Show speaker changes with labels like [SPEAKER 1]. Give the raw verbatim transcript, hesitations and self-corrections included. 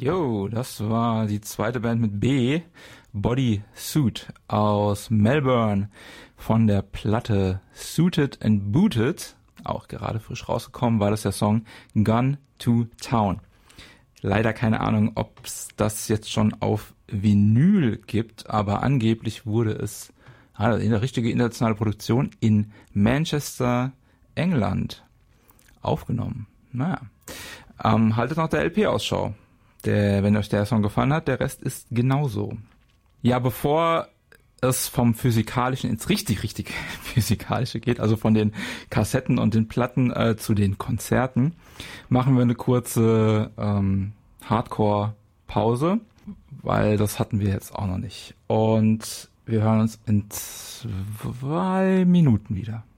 [SPEAKER 1] Jo, das war die zweite Band mit B, Body Suit aus Melbourne von der Platte Suited and Booted, auch gerade frisch rausgekommen, war das der Song Gun to Town. Leider keine Ahnung, ob es das jetzt schon auf Vinyl gibt, aber angeblich wurde es also in der richtige internationale Produktion in Manchester, England aufgenommen. Naja, ähm, haltet noch der L P Ausschau. Der, wenn euch der Song gefallen hat, der Rest ist genauso. Ja, bevor es vom Physikalischen ins richtig, richtig Physikalische geht, also von den Kassetten und den Platten äh, zu den Konzerten, machen wir eine kurze ähm, Hardcore-Pause, weil das hatten wir jetzt auch noch nicht. Und wir hören uns in zwei Minuten wieder.